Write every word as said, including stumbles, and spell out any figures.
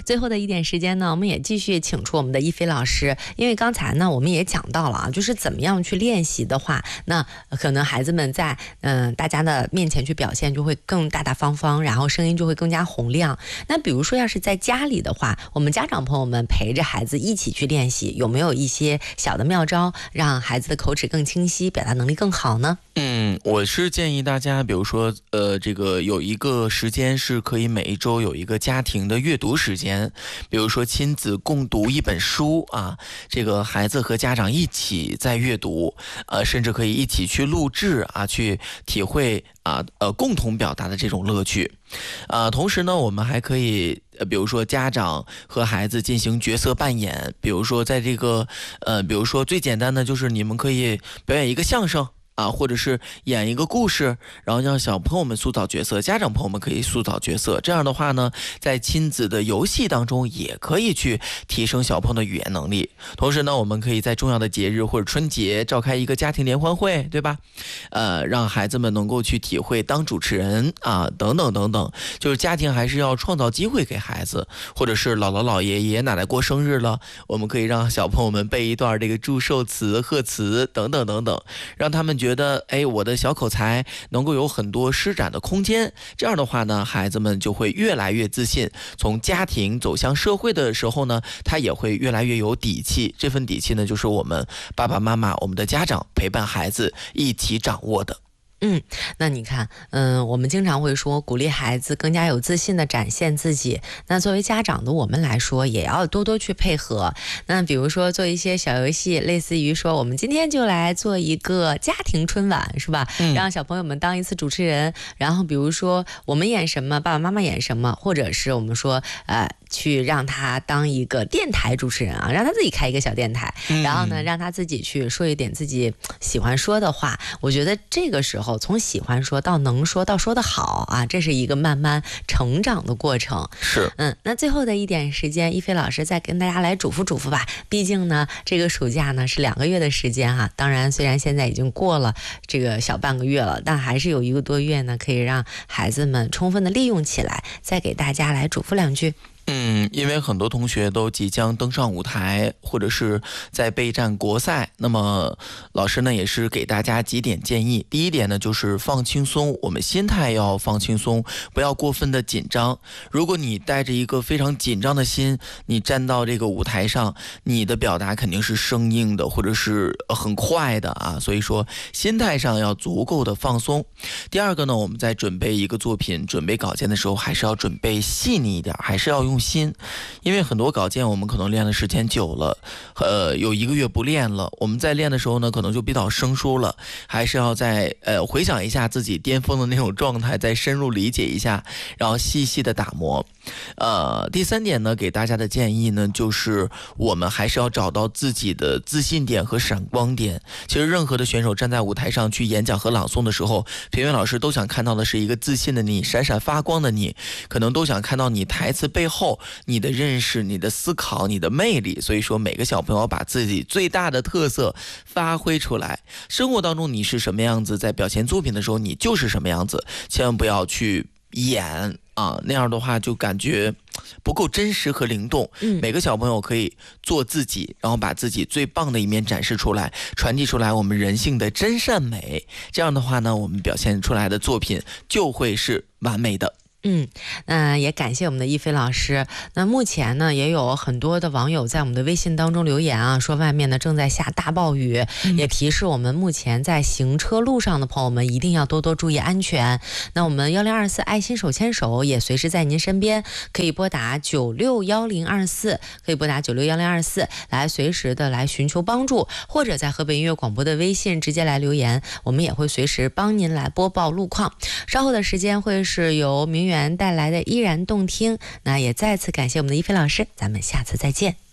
最后的一点时间呢，我们也继续请出我们的一菲老师，因为刚才呢我们也讲到了啊，就是怎么样去练习的话，那可能孩子们在嗯、呃、大家的面前去表现就会更大大方方，然后声音就会更加洪亮。那比如说要是在家里的话，我们家长朋友们陪着孩子一起去练习，有没有一些小的妙招让孩子的口齿更清晰，表达能力更好呢？ 嗯，我是建议大家，比如说，呃，这个有一个时间是可以每一周有一个家庭的阅读时间，比如说亲子共读一本书啊，这个孩子和家长一起在阅读，呃，甚至可以一起去录制啊，去体会啊，呃，共同表达的这种乐趣。啊，同时呢，我们还可以，呃，比如说家长和孩子进行角色扮演，比如说在这个，呃，比如说最简单的就是你们可以表演一个相声。啊，或者是演一个故事，然后让小朋友们塑造角色，家长朋友们可以塑造角色。这样的话呢，在亲子的游戏当中也可以去提升小朋友的语言能力。同时呢，我们可以在重要的节日或者春节召开一个家庭联欢会，对吧？呃，让孩子们能够去体会当主持人啊，等等等等。就是家庭还是要创造机会给孩子，或者是姥姥姥爷爷爷奶奶过生日了，我们可以让小朋友们背一段这个祝寿词、贺词等等等等，让他们觉得觉得哎，我的小口才能够有很多施展的空间。这样的话呢，孩子们就会越来越自信。从家庭走向社会的时候呢，他也会越来越有底气。这份底气呢，就是我们爸爸妈妈、我们的家长陪伴孩子一起掌握的。 嗯，那你看，嗯，我们经常会说鼓励孩子更加有自信的展现自己。那作为家长的我们来说，也要多多去配合。那比如说做一些小游戏，类似于说我们今天就来做一个家庭春晚，是吧？嗯、让小朋友们当一次主持人，然后比如说我们演什么，爸爸妈妈演什么，或者是我们说呃。去让他当一个电台主持人啊，让他自己开一个小电台，嗯、然后呢，让他自己去说一点自己喜欢说的话。我觉得这个时候从喜欢说到能说到说得好啊，这是一个慢慢成长的过程。 是， 嗯，那最后的一点时间，一菲老师再跟大家来嘱咐嘱咐吧。毕竟呢，这个暑假呢是两个月的时间哈、啊。当然，虽然现在已经过了这个小半个月了，但还是有一个多月呢，可以让孩子们充分的利用起来。再给大家来嘱咐两句。 嗯，因为很多同学都即将登上舞台，或者是在备战国赛，那么老师呢也是给大家几点建议。第一点呢就是放轻松，我们心态要放轻松，不要过分的紧张。如果你带着一个非常紧张的心，你站到这个舞台上，你的表达肯定是生硬的，或者是很快的啊。所以说心态上要足够的放松。第二个呢，我们在准备一个作品、准备稿件的时候，还是要准备细腻一点，还是要用心，因为很多稿件我们可能练的时间久了，呃，有一个月不练了，我们在练的时候呢，可能就比较生疏了，还是要再呃回想一下自己巅峰的那种状态，再深入理解一下，然后细细的打磨。呃，第三点呢，给大家的建议呢，就是我们还是要找到自己的自信点和闪光点。其实任何的选手站在舞台上去演讲和朗诵的时候，评委老师都想看到的是一个自信的你，闪闪发光的你，可能都想看到你台词背后你的认识、你的思考、你的魅力。所以说每个小朋友把自己最大的特色发挥出来，生活当中你是什么样子，在表现作品的时候你就是什么样子，千万不要去演啊，那样的话就感觉不够真实和灵动。嗯，每个小朋友可以做自己，然后把自己最棒的一面展示出来，传递出来我们人性的真善美。这样的话呢，我们表现出来的作品就会是完美的。 嗯，那也感谢我们的一菲老师。那目前呢，也有很多的网友在我们的微信当中留言啊，说外面呢正在下大暴雨，嗯、也提示我们目前在行车路上的朋友们一定要多多注意安全。那我们幺零二四爱心手牵手也随时在您身边，可以拨打九六幺零二四，可以拨打九六幺零二四来随时的来寻求帮助，或者在河北音乐广播的微信直接来留言，我们也会随时帮您来播报路况。稍后的时间会是由明远带来的依然动听，那也再次感谢我们的一菲老师，咱们下次再见。